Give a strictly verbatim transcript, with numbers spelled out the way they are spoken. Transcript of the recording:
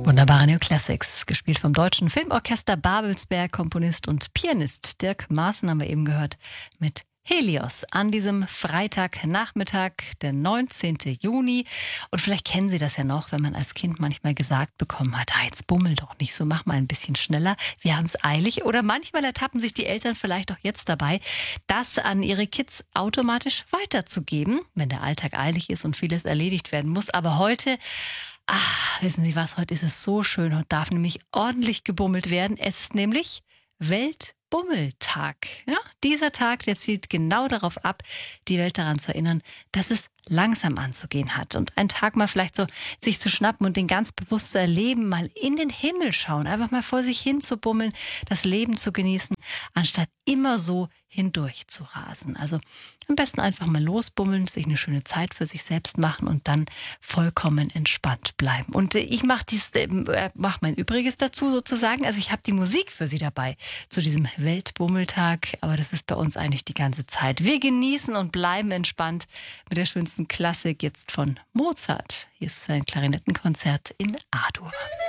Wunderbare Neoclassics, gespielt vom Deutschen Filmorchester Babelsberg, Komponist und Pianist Dirk Maaßen haben wir eben gehört mit Helios an diesem Freitagnachmittag, der neunzehnten Juni. Und vielleicht kennen Sie das ja noch, wenn man als Kind manchmal gesagt bekommen hat, ah, jetzt bummel doch nicht so, mach mal ein bisschen schneller, wir haben es eilig. Oder manchmal ertappen sich die Eltern vielleicht auch jetzt dabei, das an ihre Kids automatisch weiterzugeben, wenn der Alltag eilig ist und vieles erledigt werden muss. Aber heute, ah, wissen Sie was, heute ist es so schön, heute darf nämlich ordentlich gebummelt werden. Es ist nämlich Weltbummeltag. Ja, dieser Tag, der zielt genau darauf ab, die Welt daran zu erinnern, dass es langsam anzugehen hat. Und einen Tag mal vielleicht so sich zu schnappen und den ganz bewusst zu erleben, mal in den Himmel schauen, einfach mal vor sich hin zu bummeln, das Leben zu genießen, anstatt immer so hindurch zu rasen. Also am besten einfach mal losbummeln, sich eine schöne Zeit für sich selbst machen und dann vollkommen entspannt bleiben. Und äh, ich mache äh, mach mein Übriges dazu sozusagen. Also ich habe die Musik für Sie dabei zu diesem Weltbummeltag, aber das ist bei uns eigentlich die ganze Zeit. Wir genießen und bleiben entspannt mit der schönsten Klassik jetzt von Mozart. Hier ist sein Klarinettenkonzert in A-Dur.